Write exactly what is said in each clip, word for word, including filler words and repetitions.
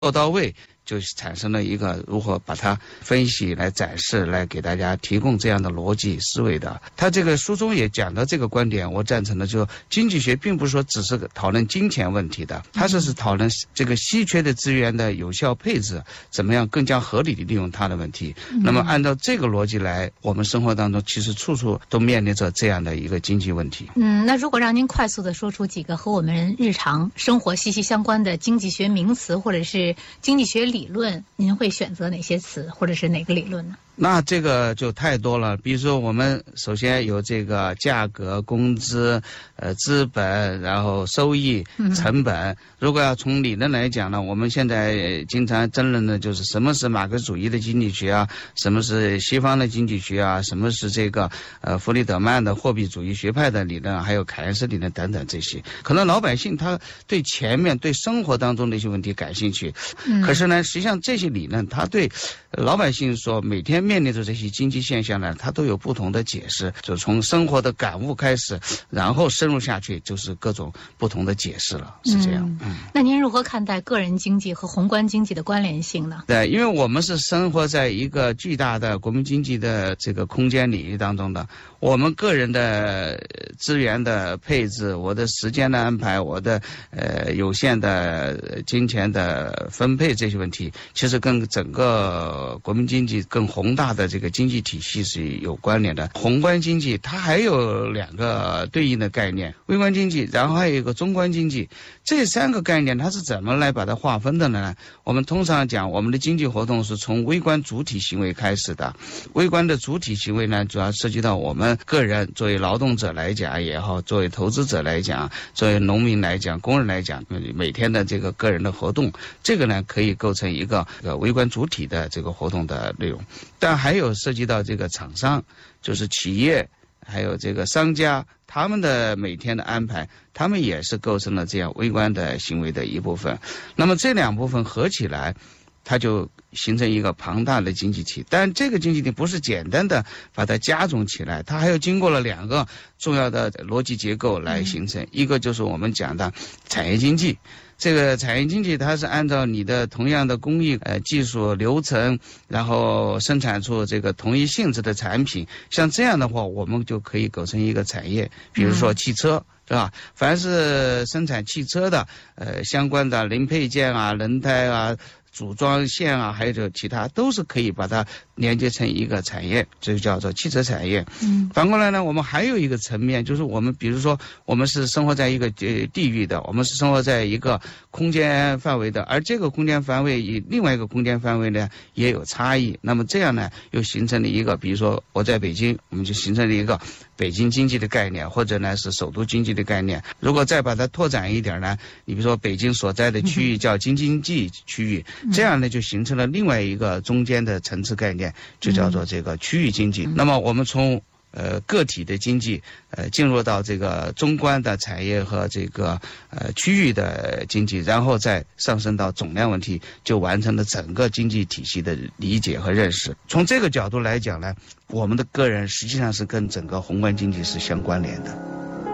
做到位，就产生了一个如何把它分析来展示，来给大家提供这样的逻辑思维的。他这个书中也讲到这个观点，我赞成的，就经济学并不是说只是讨论金钱问题的，它是是讨论这个稀缺的资源的有效配置，怎么样更加合理的利用它的问题。那么按照这个逻辑来，我们生活当中其实处处都面临着这样的一个经济问题。 嗯，那如果让您快速的说出几个和我们日常生活息息相关的经济学名词或者是经济学理论，您会选择哪些词或者是哪个理论呢？ 那这个就太多了，比如说我们首先有这个价格、工资、呃资本，然后收益、成本。如果要从理论来讲呢，我们现在经常争论的就是什么是马克思主义的经济学啊，什么是西方的经济学啊，什么是这个呃弗里德曼的货币主义学派的理论，还有凯恩斯理论等等这些。可能老百姓他对前面对生活当中的一些问题感兴趣，嗯、可是呢，实际上这些理论他对老百姓说每天面临着这些经济现象呢，它都有不同的解释，就从生活的感悟开始，然后深入下去就是各种不同的解释了，是这样。嗯嗯、 那您如何看待个人经济和宏观经济的关联性呢？ 对，因为我们是生活在一个巨大的国民经济的这个空间领域当中的，我们个人的资源的配置，我的时间的安排，我的呃有限的金钱的分配这些问题，其实跟整个国民经济更宏大的这个经济体系是有关联的。宏观经济它还有两个对应的概念，微观经济，然后还有一个中观经济。这三个概念它是怎么来把它划分的呢？我们通常讲，我们的经济活动是从微观主体行为开始的。微观的主体行为呢，主要涉及到我们个人作为劳动者来讲也好，作为投资者来讲，作为农民来讲，工人来讲，每天的这个个人的活动，这个呢可以构成一个微观主体的这个活动的内容。但还有涉及到这个厂商，就是企业，还有这个商家，他们的每天的安排，他们也是构成了这样微观的行为的一部分。那么这两部分合起来，它就形成一个庞大的经济体。但这个经济体不是简单的把它加总起来，它还有经过了两个重要的逻辑结构来形成。一个就是我们讲的产业经济，这个产业经济它是按照你的同样的工艺呃技术流程，然后生产出这个同一性质的产品。像这样的话，我们就可以构成一个产业，比如说汽车。是吧？凡是生产汽车的，呃，相关的零配件啊、轮胎啊、组装线啊，还有这其他，都是可以把它连接成一个产业，这就叫做汽车产业。嗯，反过来呢，我们还有一个层面，就是我们比如说，我们是生活在一个呃地域的，我们是生活在一个空间范围的，而这个空间范围与另外一个空间范围呢也有差异。那么这样呢，又形成了一个，比如说我在北京，我们就形成了一个北京经济的概念，或者呢是首都经济的概念。如果再把它拓展一点呢，你比如说北京所在的区域叫京津冀区域，这样呢就形成了另外一个中间的层次概念，就叫做这个区域经济。那么我们从呃个体的经济呃进入到这个中观的产业和这个呃区域的经济，然后再上升到总量问题，就完成了整个经济体系的理解和认识。从这个角度来讲呢，我们的个人实际上是跟整个宏观经济是相关联的。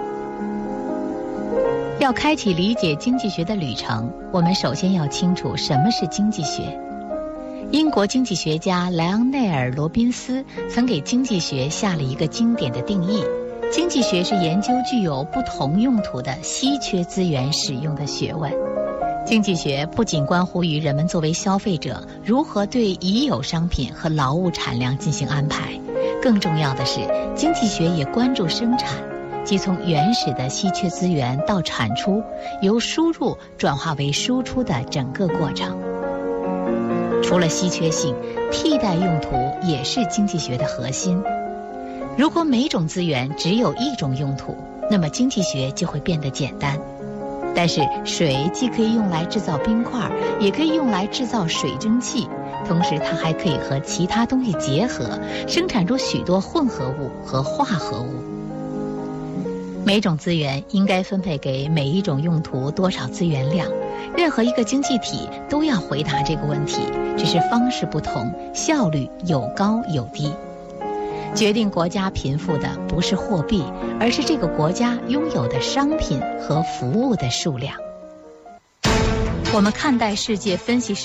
要开启理解经济学的旅程，我们首先要清楚什么是经济学。英国经济学家莱昂内尔·罗宾斯曾给经济学下了一个经典的定义：经济学是研究具有不同用途的稀缺资源使用的学问。经济学不仅关乎于人们作为消费者如何对已有商品和劳务产量进行安排，更重要的是，经济学也关注生产，即从原始的稀缺资源到产出，由输入转化为输出的整个过程。除了稀缺性，替代用途也是经济学的核心。如果每种资源只有一种用途，那么经济学就会变得简单。但是水既可以用来制造冰块，也可以用来制造水蒸气，同时它还可以和其他东西结合，生产出许多混合物和化合物。每种资源应该分配给每一种用途多少资源量，任何一个经济体都要回答这个问题，只是方式不同，效率有高有低。决定国家贫富的不是货币，而是这个国家拥有的商品和服务的数量。 我们看待世界、分析世